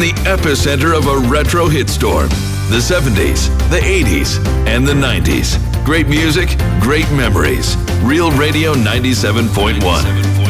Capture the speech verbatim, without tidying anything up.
the epicenter of a retro hit storm. The seventies, the eighties, and the nineties. Great music, great memories. Real Radio ninety-seven point one.